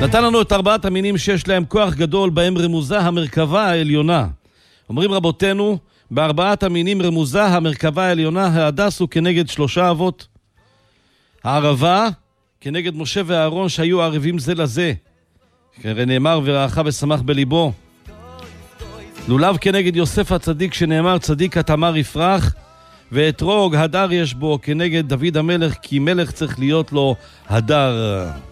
נתן לנו את ארבעת המינים שיש להם כוח גדול, בהם רמוזה המרכבה העליונה. אומרים רבותינו, בארבעת המינים רמוזה המרכבה העליונה, ההדס הוא כנגד 3 אבות. הערבה כנגד משה ואהרון שהיו ערבים זה לזה. כרי נאמר ורעך ושמח בליבו. לולב כנגד יוסף הצדיק שנאמר צדיק התמר יפרח. ואתרוג הדר יש בו כנגד דוד המלך, כי מלך צריך להיות לו הדר.